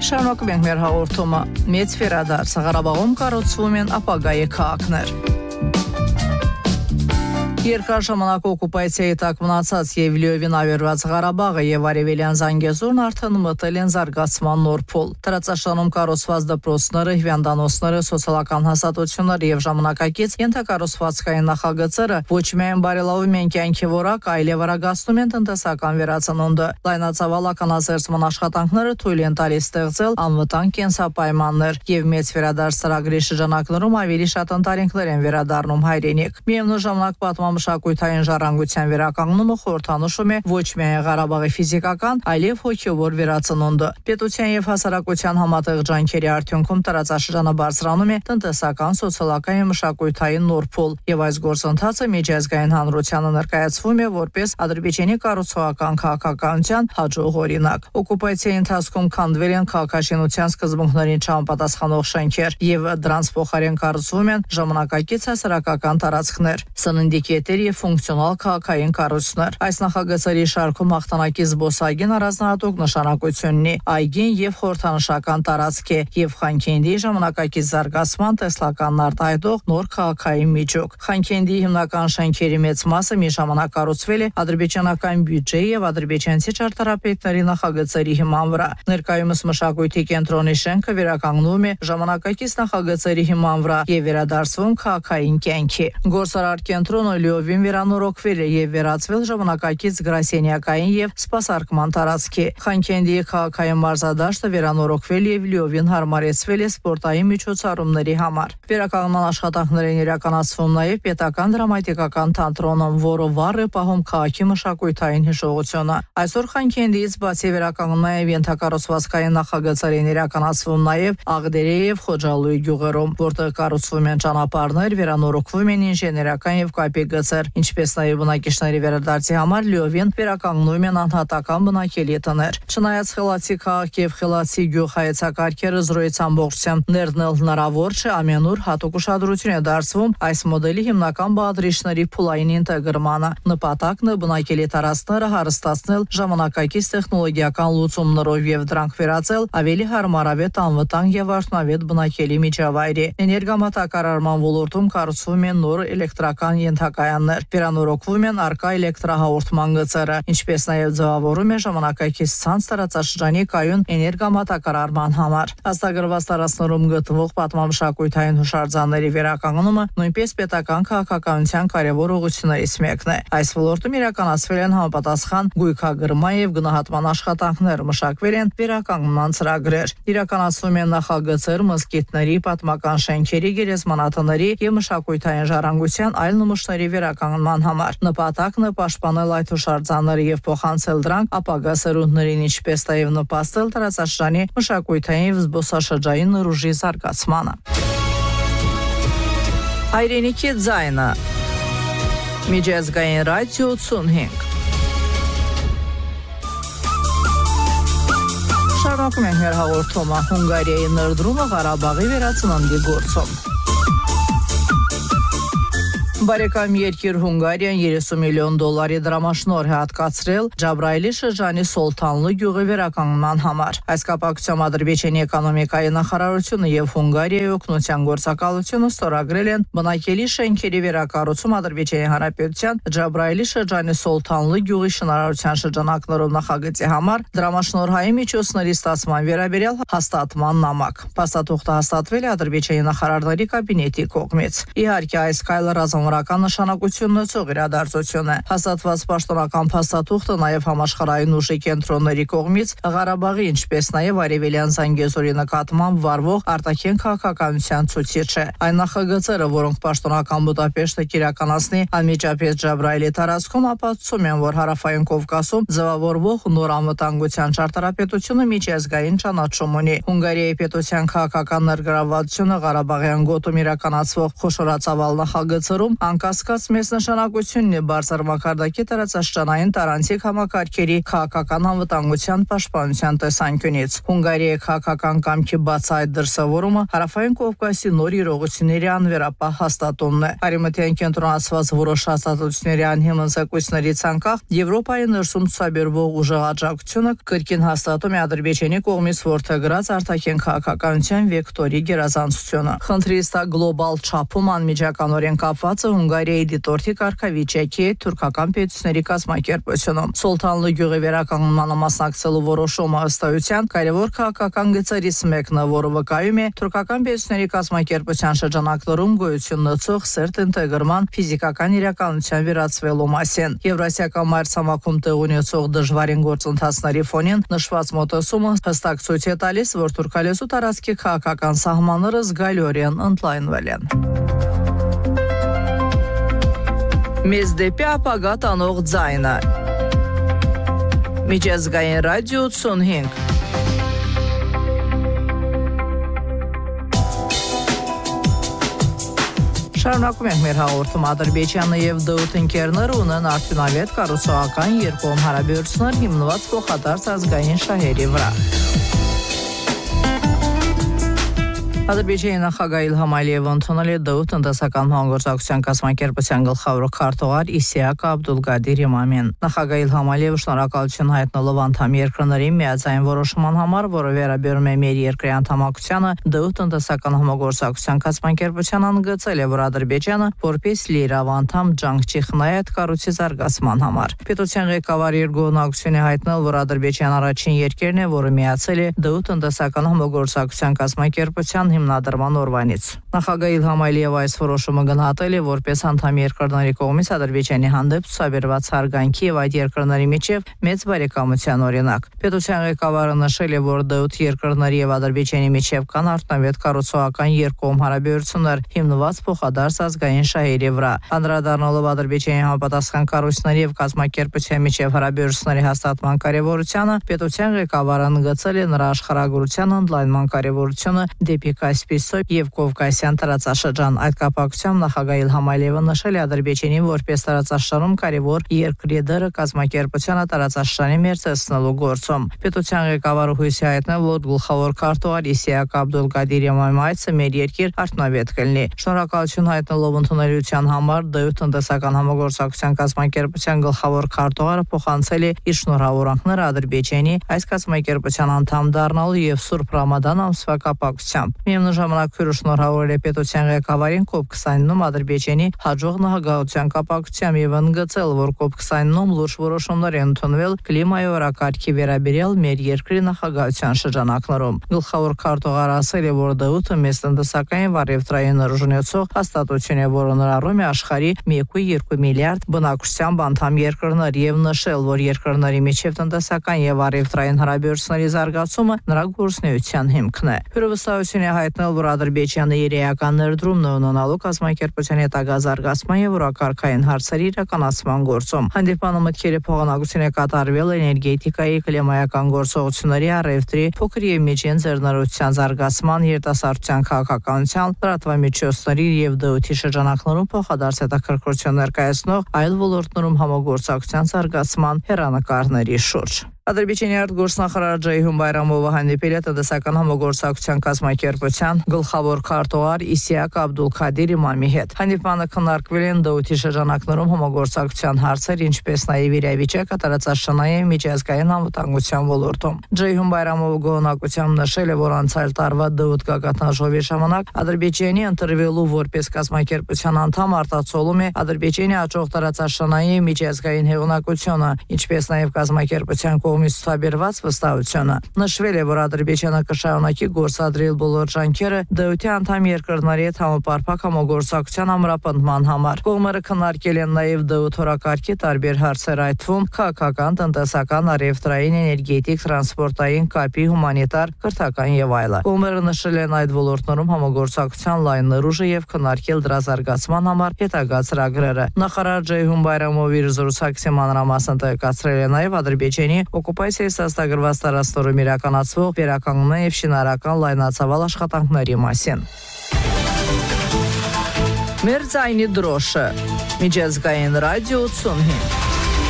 Շարունակում ենք մեր հաղորդումը։ Մեծ վերադարձ Ղարաբաղում կառուցվում են ապագայի քաղաքներ։ Երկար ժամանակ օկուպացիայի տակ մնացած եւ լիովին ավերված Ղարաբաղը եւ Արևելյան Զանգեզուրն արդեն մտել են զարգացման նոր փուլ։ Տարածաշրջանում կառուցված դպրոցները, հիվանդանոցները, սոցիալական հաստատությունները եւ ժամանակակից ենթակառուցվածքային նախագծերը ոչ միայն բարելավում են կյանքի որակ, այլև արագացնում են տնտեսական վերածնունդը։ Լայնածավալ ականաձերծման աշխատանքները թույլ են տալիս ստեղծել անվտանգ կենսապայմաններ եւ մեծ վերադարձ ծրագրի շրջանակներում ավելի շատ ընտանիքներ են վերադառնում հայրենիք։ Միևնույն ժամանակ մշակութային ժառանգության վերականգնումը խորհրդանշում է ոչ միայն Ղարաբաղի ֆիզիկական, այլև հոգևոր վերածնունդը։ Պետության եւ հասարակության համատեղ ջանքերի արդյունքում տարածաշրջանը բարձրանում է տնտեսական, սոցիալական եւ մշակութային նոր փուլ, եւ այս գործընթացը միջազգային հանրությանը ներկայացվում է որպես Ադրբեջանի կառուցողական քաղաքականության հաջող օրինակ։ Օկուպացիայի ընթացքում քանդվել են քաղաքաշինության սկզբունքներին չհամապատասխանող շենքեր եւ դրանց փոխարեն կառուցվում են ժամանակակից հասարակական տարածքներ, սննդի կետեր եւ ֆունկցիոնալ քաղաքային կառույցներ։ Այս նախագծերի շարքում հաղթանակի զբոսայգին առանձնահատուկ նշանակություն ունի։ Այգին եւ խորհրդանշական տարածք է եւ Խանքենդի ժամանակակից զարգացման տեսլականն արտահայտող նոր քաղաքային միջոկ։ Խանքենդի հիմնական շենքերի մեծ մասը մի ժամանակ կառուցվել է ադրբեջանական բյուջեի եւ ադրբեջանցի ճարտարապետների նախագծերի հիման վրա։ Ներկայումս մշակույթի կենտրոնի շենքը վերականգնվում է ժամանակակից նախագծերի հիման վրա եւ վերադարձվում քաղաքային կյանքի։ Գործարար կենտրոնը լիովին վերանորոգվել է եւ վերածվել ժամանակակից գրասենյակային եւ սպասարկման տարածքի։ Խանքենդի քաղաքային մարզադաշտը վերանորոգվել եւ լիովին հարմարեցվել է սպորտային միջոցառումների համար։ Վերականգնման աշխատանքներն իրականացվում նաեւ պետական դրամատիկական թատրոնում, որը վառ է պահում քաղաքի մշակութային հիշողությունը։ Այսօր Խանքենդիից բացի վերականգնման եւ ենթակառուցվածքային նախագծերն իրականացվում նաեւ Աղդերի եւ Խոջալույի գյուղերում, որտեղ կառուցվում են ճանապարհներ, վերանորոգվում են ինժեներական եւ կապի գծեր, ինչպես նաև բնակիչների վերադարձի համար լիովին վերականգնում են անհատական բնակելի տներ։ Չնայած խելացի քաղաք եւ խելացի գյուղ հայեցակարգերը զրոյից ամբողջությամբ ներդնել հնարավոր չէ, ամենուր հատուկ ուշադրություն է դարձվում այս մոդելի հիմնական բաղադրիչների փուլային ինտեգրմանը։ Նպատակն է բնակելի տարածքները հարստացնել ժամանակակից տեխնոլոգիական լուծումներով եւ դրանք վերածել ավելի հարմարավետ, անվտանգ եւ արդյունավետ բնակելի միջավայրի։ Էներգամատակարարման ոլորտում կառուցվում են նոր էլեկտրական ենթակայաններ, վերանորոգվում են արկա էլեկտրահաղորդման գծերը, ինչպես նաև ձևավորում է ժամանակակից ցանց տարածաշրջանի կայուն էներգամատակարարման համար։ Հաստագրված տարածքներում գտնվող պատմամշակութային հուշարձանների վերականգնումը նույնպես պետական քաղաքականության կարևոր ուղղություններից մեկն է։ Այս ոլորտում իրականացվել են համապատասխան գույքագրման եւ գնահատման աշխատանքներ, մշակվել են վերականգնման ծրագրեր, իրականացվում են նախագծեր մզկիթների, պատմական շենքերի, գերեզմանատների եւ մշակութային ժառանգության այլ նմուշների վերականգնման համար։ Նպատակն է պաշտպանել այդ հուշարձանները եւ փոխանցել դրանք ապագա սերունդներին, ինչպես նաև նպաստել տարածաշրջանի մշակութային եւ զբոսաշրջային ուժի զարգացմանը։ Հայրենիքի ձայնը։ Միջազգային ռադիո 85։ Շարունակում ենք մեր հաղորդումը։ Հունգարիայի ներդրումը Ղարաբաղի վերածննդի գործում։ Բարեկամ երկիր Հունգարիան 30 միլիոն դոլարի դրամաշնորհ է հատկացրել Ջաբրայելի շրջանի Սոլթանլու գյուղի վերականգնման համար։ Այս կապակցությամբ Ադրբեջանի էկոնոմիկայի նախարարությունը եւ Հունգարիայի օգնության գործակալությունը ստորագրել են բնակելի շենքերի վերակառուցում Ադրբեջանի Հանրապետության Ջաբրայելի շրջանի Սոլթանլու գյուղի շինարարության շրջանակներում նախագծի համար դրամաշնորհային միջոցների ստացման վերաբերյալ հաստատման նամակ։ Փաստաթուղթը հաստատվել է Ադրբեջանի նախարարների կաբինետի կողմից։ Իհարկե, այս կայլը ռազմական նշանակություն ունեցող իրադարձություն է։ Հաստատված պաշտոնական փաստաթուղթը նաև համաշխարհային ուժի կենտրոնների կողմից Ղարաբաղի, ինչպես նաև Արևելյան Զանգեզուրի նկատմամբ վարվող արտաքին քաղաքականության ցույցիչ է։ Այն նախագծերը, որոնք պաշտոնական Բուդապեշտը կիրականացնի անմիջապես Ջաբրայելի տարածքում, ապացուցում են, որ Հարավային Կովկասում ձևավորվող նոր անվտանգության ճարտարապետությունը միջազգային ճանաչում ունի։ Հունգարիայի պետության քաղաքական ներգրավվածությունը Ղարաբաղյան գոտում իրականացվող խոշորացավալ նախագծերում անկասկած մեծ նշանակությունն է բարձր մակարդակի տարածաշրջանային տարանցիկ համակարգերի քաղաքական անվտանգության պաշտպանության տեսանկյունից։ Հունգարիայի քաղաքական կամքի բացահայտ դրսևորումը հարավային Կովկասի նոր իրողությունների անվերապահ հաստատումն է։ Արևմտյան կենտրոնացված որոշ հաստատությունների անհիմն զեկույցներից անկախ Եվրոպայի ներսում ցուցաբերվող ուժեղ աջակցությունը կրկին հաստատում է Ադրբեջանի կողմից որդեգրած արտաքին քաղաքականության վեկտորի գերազանցությունը։ Խնդրիստա գլոբալ չափում անմիջականորեն կապված է Հունգարիայի դիտորդի կարգավիճակի թուրքական պետությունների կազմակերպությունում։ Սոլթանլու գյուղի վերականգնմանը մասնակցելու որոշումը ըստ էության կարևոր քաղաքական գծերից մեկն է, որը վկայում է թուրքական պետությունների կազմակերպության շրջանակներում գոյություն ունեցող սերտ ինտեգրման ֆիզիկական իրականության վերացվելու մասին։ Եվրասիական մայրցամաքում տեղ ունեցող դժվարին գործընթացների ֆոնին նշված մոտեցումը հստակ ցույց է տալիս, որ թուրքալեզու տարածքի քաղաքական սահմանները զգալիորեն ընդլայնվել են։ Մեզ դեպի ապագա տանող ձայնը։ Միջազգային ռադիո 85։ Շարունակում ենք մեր հաղորդումը։ Ադրբեջանը եւ ԴՈՒՏ ընկերները ունեն արդյունավետ կառուցողական երկկողմ հարաբերություններ հիմնված փոխադարձ ազգային շահերի վրա։ Ադրբեջանի նախագահ Իլհամ Ալիևը ընդունել է ԴՈՒՏ տնտեսական համագործակցության կազմակերպության գլխավոր քարտուղար Իսիակ Աբդուլգադիր Իմամին։ Նախագահ Իլհամ Ալիևը շնորհակալություն հայտնելով անդամ երկրների միաձայն որոշման համար, որը վերաբերում է մեր երկրի անդամակցությանը, ԴՈՒՏ տնտեսական համագործակցության կազմակերպության ընդգծել է, որ Ադրբեջանը որպես լիիրավ անդամ ջանք չի խնայ այդ կառույցի զարգացման համար։ Պետության ղեկավարը իր գոհունակություն է հայտնել, որ Ադրբեջանն առաջին երկրն է, որը միացել է ԴՈՒՏ տնտեսական համագործակցության կազմակերպության հիմնադրման օրվանից։ Նախագահ Իլհամ Ալիևը այս որոշումը գնահատել է որպես անդամ երկրների կողմից Ադրբեջանի հանդեպ ցուցաբերված հարգանքի եւ այդ երկրների միջև մեծ բարեկամության օրինակ։ Պետության ղեկավարը նշել է, որ ԴՈՒՏ երկրների եւ Ադրբեջանի միջև կան արդյունավետ կառուցողական երկկողմ հարաբերություններ հիմնված փոխադարձ ազգային շահերի վրա։ Անդրադառնալով Ադրբեջանի համապատասխան կառույցների եւ կազմակերպության միջև հարաբերությունների հաստատման կարեւորությանը, պետության ղեկավարը ընդգծել է նրա աշխարհագրության ընդլայնման կարեւորությունը դեպի Կասպիոսի եւ Կովկասյան տարածաշրջան։ Այդ կապակցությամբ նախագահ Իլհամ Ալիևը նշել է Ադրբեջանին որպես տարածաշրջանում կարևոր երկրի դերը կազմակերպությանը տարածաշրջանի մերձեցնելու գործում։ Պետության ղեկավարը հույս է հայտնել, որ գլխավոր քարտուղար Իսիակ Աբդուլգադիր Իմամի այցը մեր երկիր արդյունավետ կլինի։ Շնորհակալություն հայտնելով ընդունելության համար ԴՈՒՏ տնտեսական համագործակցության կազմակերպության գլխավոր քարտուղարը փոխանցել է իր շնորհավորանքները Ադրբեջանի այս կազմակերպության անդամ դառնալու եւ Սուրբ Ռամադան ամսվա կապակցությամբ։ Միևնույն ժամանակ հյուրը շնորհավորել է պետության ղեկավարին COP29-ում Ադրբեջանի հաջող նախագահության կապակցությամբ եւ ընդգծել, որ COP29-ում լուրջ որոշումներ են ընդունվել կլիմայի օրակարգի վերաբերյալ մեր երկրի նախագահության շրջանակներում։ Գլխավոր քարտուղարը ասել է, որ ԴՈՒՏ-ը մեծ տնտեսական վառևտրային ուժ ունեցող հաստատություն է, որը ներառում է աշխարհի 1.2 միլիարդ բնակչությամբ անդամ երկրներ եւ նշել, որ երկրների միջև տնտեսական եւ վառևտրային հարաբերությունների զարգացումը նրա գործունեության հիմքն է։ Հյուրը է հայտնել, որ Ադրբեջանը իր էական ներդրումն ունենալու կազմակերպության հետագա զարգացման եւ օրակարգային հարցերի իրականացման գործում։ Հանդիպանը մտքերի փոխանակություն է կատարվել էներգետիկայի, կլիմայական գործողությունների, առևտրի, փոքր եւ միջին ձեռնարկության զարգացման, երիտասարդության քաղաքականության, լրատվամիջոցների եւ ԴՈՒՏ-ի շրջանակներում փոխադարձ հետաքրքրություն ներկայացնող այլ ոլորտներում համագործակցության զարգացման հեռանկարների շուրջ։ Ադրբեջանի արտգործնախարար Ջեյհուն Բայրամովը հանդիպել է տնտեսական համագործակցության կազմակերպության գլխավոր քարտուղար Իսիակ Աբդուլգադիր Իմամի հետ։ Հանդիպանը քննարկվել են ԴՈՒՏ-ի շրջանակներում համագործակցության հարցեր, ինչպես նաև իրավիճակը տարածաշրջանային միջազգային անվտանգության ոլորտում։ Ջեյհուն Բայրամովը գոհունակությամբ նշել է, որ անցյալ տարվա ԴՈՒՏ գագաթնաժողովի ժամանակ Ադրբեջանի ընտրվելու որպես կազմակերպության անդամ արտացոլում է Ադրբեջանի աճող տարածաշրջանային միջազգային հեղինակությունը, ինչպես նաև կազմակերպության ցուցաբերված վստահությունը։ Նշվել է, որ Ադրբեջանը կշարունակի գործադրել բոլոր ջանքերը ԴՈՒՏ-ի անդամ երկրների հետ համապարփակ համագործակցության ամրապնդման համար։ Կողմերը քննարկել են նաև ԴՈՒՏ օրակարգի տարբեր հարցեր, այդ թվում քաղաքական, տնտեսական, առևտրային, էներգետիկ, տրանսպորտային, կապի, հումանիտար, կրթական եւ այլը։ Կողմերը նշել են այդ ոլորտներում համագործակցության լայն ներուժը եւ քննարկել դրա զարգացման համար հետագա ծրագրերը։ Նախարար Ջեյհուն Բայրամովը իր զրուցակցի մանրամասն տեղեկացրել է նաև Ադրբեջանի օկուպացիայի ստացագրված տարածքներում իրականացվող վերականգնման եւ շինարարական լայնածավալ աշխատանքների մասին։ Մերձայնի դրոշը, Միջազգային ռադիո 80-ին։